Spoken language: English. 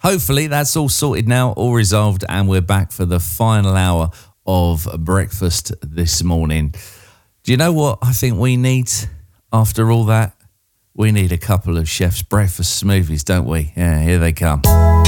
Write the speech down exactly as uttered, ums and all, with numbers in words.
hopefully that's all sorted now, all resolved, and we're back for the final hour of breakfast this morning. Do you know what I think we need after all that? We need a couple of Chef's breakfast smoothies, don't we? Yeah, here they come.